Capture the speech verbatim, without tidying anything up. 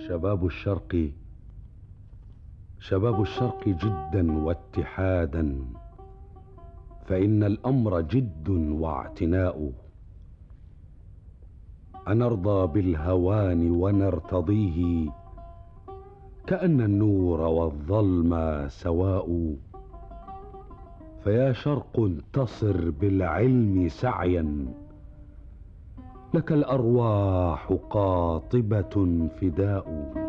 شباب الشرق شباب الشرق جدا واتحادا، فإن الأمر جد واعتناء. أنرضى بالهوان ونرتضيه كأن النور والظلم سواء. فيا شرق انتصر بالعلم سعيا، لك الأرواح قاطبة فداء.